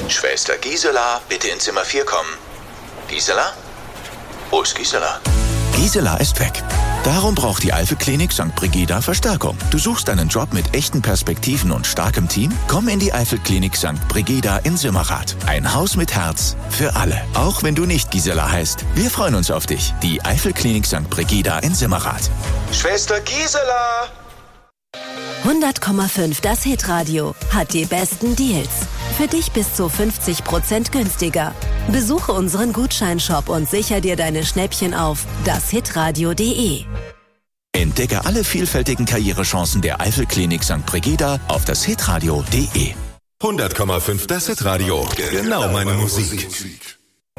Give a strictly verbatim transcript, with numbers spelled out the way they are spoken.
Schwester Gisela, bitte in Zimmer vier kommen. Gisela? Wo ist Gisela? Gisela ist weg. Darum braucht die Eifel-Klinik Sankt Brigida Verstärkung. Du suchst einen Job mit echten Perspektiven und starkem Team? Komm in die Eifel-Klinik Sankt Brigida in Simmerath. Ein Haus mit Herz für alle. Auch wenn du nicht Gisela heißt. Wir freuen uns auf dich. Die Eifel-Klinik Sankt Brigida in Simmerath. Schwester Gisela! hundert Komma fünf Das Hitradio hat die besten Deals. Für dich bis zu fünfzig Prozent günstiger. Besuche unseren Gutscheinshop und sicher dir deine Schnäppchen auf das hitradio punkt de. Entdecke alle vielfältigen Karrierechancen der Eifel-Klinik Sankt Brigida auf das hitradio punkt de. hundert Komma fünf Das Hitradio. Genau meine Musik.